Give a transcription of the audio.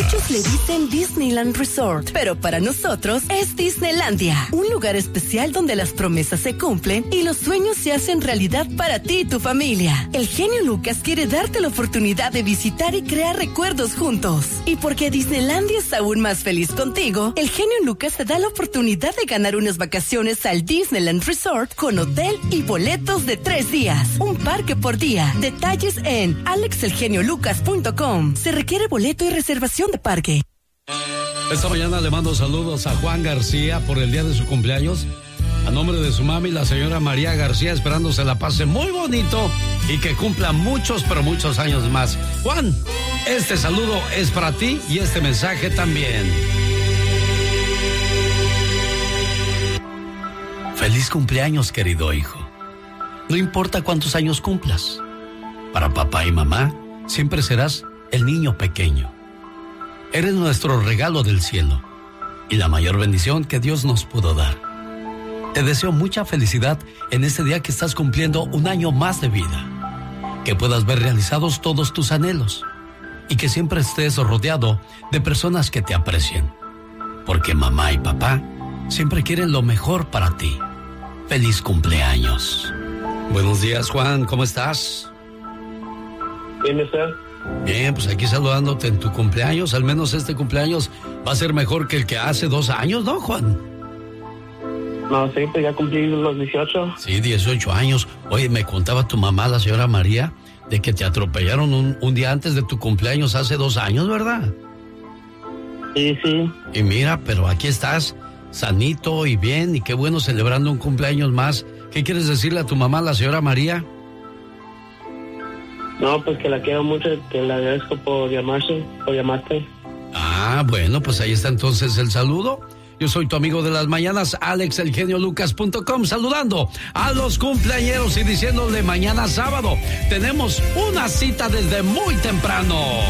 Muchos le dicen Disneyland Resort, pero para nosotros es Disneylandia, un lugar especial donde las promesas se cumplen y los sueños se hacen realidad para ti y tu familia. El genio Lucas quiere darte la oportunidad de visitar y crear recuerdos juntos. Y porque Disneylandia es aún más feliz contigo, el genio Lucas te da la oportunidad de ganar unas vacaciones al Disneyland Resort con hotel y boletos de 3 días. Un parque por día. Detalles en alexelgeniolucas.com. Se requiere boleto y reservación de parque. Esta mañana le mando saludos a Juan García por el día de su cumpleaños. A nombre de su mami, la señora María García, esperando se la pase muy bonito y que cumpla muchos, pero muchos años más. Juan, este saludo es para ti y este mensaje también. Feliz cumpleaños, querido hijo. No importa cuántos años cumplas. Para papá y mamá, siempre serás el niño pequeño. Eres nuestro regalo del cielo y la mayor bendición que Dios nos pudo dar. Te deseo mucha felicidad en este día que estás cumpliendo un año más de vida. Que puedas ver realizados todos tus anhelos y que siempre estés rodeado de personas que te aprecien. Porque mamá y papá siempre quieren lo mejor para ti. Feliz cumpleaños. Buenos días, Juan, ¿cómo estás? Bien, ¿usted? Bien, pues aquí saludándote en tu cumpleaños. Al menos este cumpleaños va a ser mejor que el que hace 2 años, ¿no, Juan? No, sí, pues ya cumplí los 18. Sí, 18 años. Oye, me contaba tu mamá, la señora María, de que te atropellaron un día antes de tu cumpleaños hace 2 años, ¿verdad? Sí, sí. Y mira, pero aquí estás, sanito y bien, y qué bueno celebrando un cumpleaños más. ¿Qué quieres decirle a tu mamá, la señora María? No, pues que la quiero mucho, que le agradezco por llamarte. Ah, bueno, pues ahí está entonces el saludo. Yo soy tu amigo de las mañanas, alexelgeniolucas.com, saludando a los cumpleañeros y diciéndole mañana sábado tenemos una cita desde muy temprano.